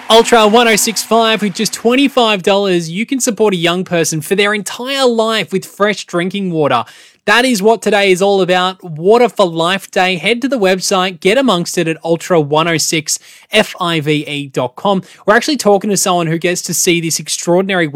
Ultra 1065 with just $25, you can support a young person for their entire life with fresh drinking water. That is what today is all about. Water for Life Day. Head to the website, get amongst it at ultra106five.com. We're actually talking to someone who gets to see this extraordinary